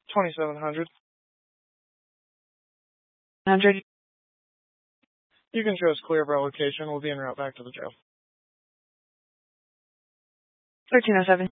2700. 100. You can show us clear of our location. We'll be en route back to the jail. 1307.